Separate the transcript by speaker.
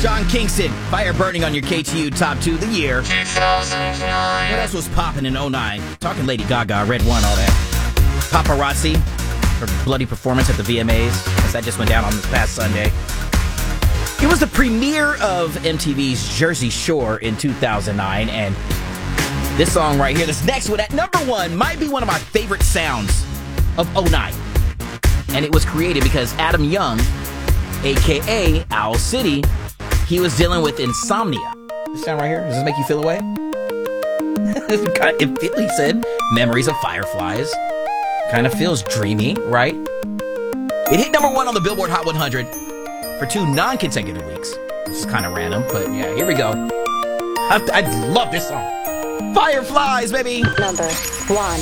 Speaker 1: Sean Kingston, Fire Burning on your KTU Top 2 of the year.
Speaker 2: 2009.
Speaker 1: What else was popping in '09? Talking Lady Gaga, Red One, all that. Paparazzi, her bloody performance at the VMAs, as that just went down on this past Sunday. It was the premiere of MTV's Jersey Shore in 2009, and this song right here, this next one at number 1, might be one of my favorite sounds of '09. And it was created because Adam Young, a.k.a. Owl City, he was dealing with insomnia. This sound right here, does this make you feel away? He said, memories of fireflies. Kind of feels dreamy, right? It hit number 1 on the Billboard Hot 100 for 2 non-consecutive weeks. This is kind of random, but yeah, here we go. I love this song. Fireflies, baby!
Speaker 3: Number 1.